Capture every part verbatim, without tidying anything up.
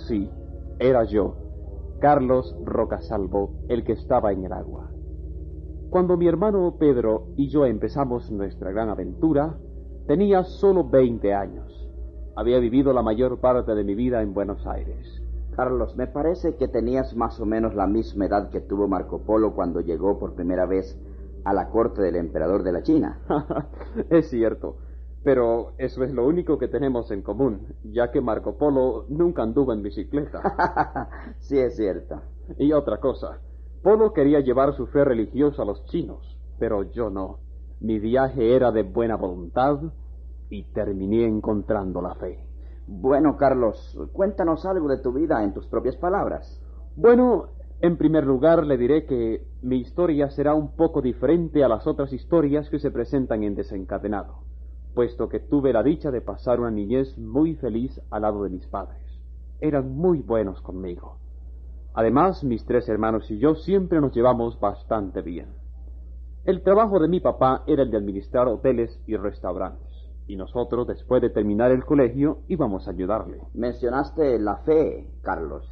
sí, era yo, Carlos Rocasalvo, el que estaba en el agua. Cuando mi hermano Pedro y yo empezamos nuestra gran aventura, tenía solo veinte años. Había vivido la mayor parte de mi vida en Buenos Aires. Carlos, me parece que tenías más o menos la misma edad que tuvo Marco Polo cuando llegó por primera vez a la corte del emperador de la China. Es cierto, pero eso es lo único que tenemos en común, ya que Marco Polo nunca anduvo en bicicleta. Sí, es cierto. Y otra cosa, Polo quería llevar su fe religiosa a los chinos, pero yo no. Mi viaje era de buena voluntad y terminé encontrando la fe. Bueno, Carlos, cuéntanos algo de tu vida en tus propias palabras. Bueno, en primer lugar le diré que mi historia será un poco diferente a las otras historias que se presentan en Desencadenado, puesto que tuve la dicha de pasar una niñez muy feliz al lado de mis padres. Eran muy buenos conmigo. Además, mis tres hermanos y yo siempre nos llevamos bastante bien. El trabajo de mi papá era el de administrar hoteles y restaurantes, y nosotros, después de terminar el colegio, íbamos a ayudarle. Mencionaste la fe, Carlos.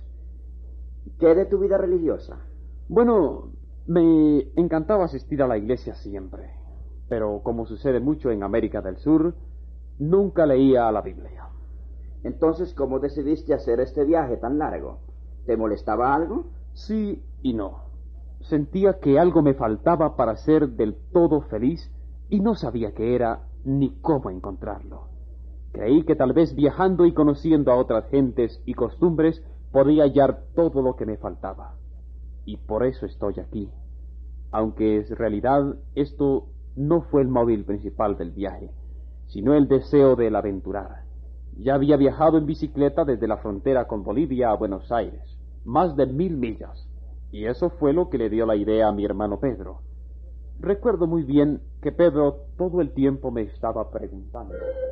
¿Qué de tu vida religiosa? Bueno, me encantaba asistir a la iglesia siempre, pero como sucede mucho en América del Sur, nunca leía la Biblia. Entonces, ¿cómo decidiste hacer este viaje tan largo? ¿Te molestaba algo? Sí y no. Sentía que algo me faltaba para ser del todo feliz y no sabía qué era ni cómo encontrarlo. Creí que tal vez viajando y conociendo a otras gentes y costumbres podía hallar todo lo que me faltaba. Y por eso estoy aquí. Aunque en realidad esto no fue el móvil principal del viaje, sino el deseo del aventurar. Ya había viajado en bicicleta desde la frontera con Bolivia a Buenos Aires, más de mil millas, y eso fue lo que le dio la idea a mi hermano Pedro. Recuerdo muy bien que Pedro todo el tiempo me estaba preguntando: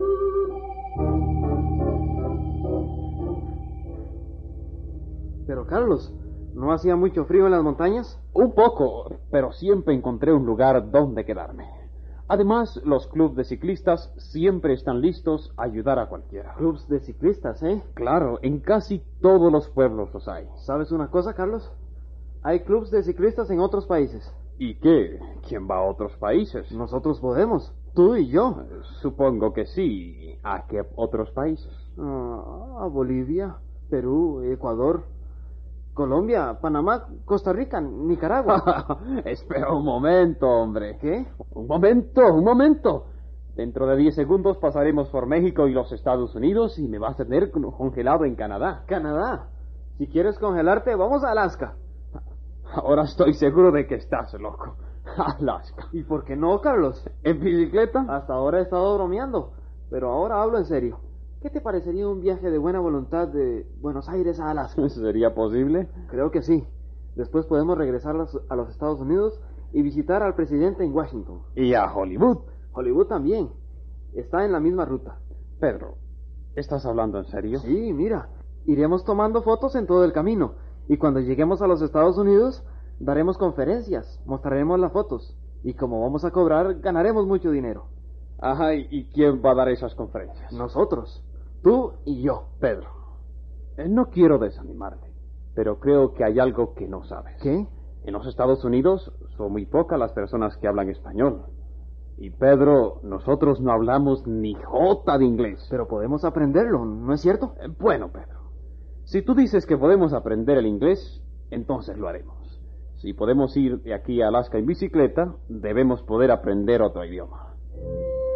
Pero Carlos, ¿no hacía mucho frío en las montañas? Un poco, pero siempre encontré un lugar donde quedarme. Además, los clubes de ciclistas siempre están listos a ayudar a cualquiera. Clubs de ciclistas, ¿eh? Claro, en casi todos los pueblos los hay. ¿Sabes una cosa, Carlos? Hay clubs de ciclistas en otros países. ¿Y qué? ¿Quién va a otros países? Nosotros podemos, tú y yo. Supongo que sí. ¿A qué otros países? Ah, a Bolivia, Perú, Ecuador, Colombia, Panamá, Costa Rica, Nicaragua. Espera un momento, hombre. ¿Qué? Un momento, un momento. Dentro de diez segundos pasaremos por México y los Estados Unidos y me vas a tener congelado en Canadá. ¿Canadá? Si quieres congelarte, vamos a Alaska. Ahora estoy seguro de que estás loco. Alaska. ¿Y por qué no, Carlos? ¿En bicicleta? Hasta ahora he estado bromeando, pero ahora hablo en serio. ¿Qué te parecería un viaje de buena voluntad de Buenos Aires a Alaska? ¿Sería posible? Creo que sí. Después podemos regresar a los Estados Unidos y visitar al presidente en Washington. ¿Y a Hollywood? Hollywood también. Está en la misma ruta. Pedro, ¿estás hablando en serio? Sí, mira. Iremos tomando fotos en todo el camino. Y cuando lleguemos a los Estados Unidos, daremos conferencias, mostraremos las fotos. Y como vamos a cobrar, ganaremos mucho dinero. Ajá, ¿y quién va a dar esas conferencias? Nosotros. Tú y yo. Pedro, eh, no quiero desanimarte, pero creo que hay algo que no sabes. ¿Qué? En los Estados Unidos son muy pocas las personas que hablan español. Y Pedro, nosotros no hablamos ni jota de inglés. Pero podemos aprenderlo, ¿no es cierto? Eh, bueno, Pedro, si tú dices que podemos aprender el inglés, entonces lo haremos. Si podemos ir de aquí a Alaska en bicicleta, debemos poder aprender otro idioma.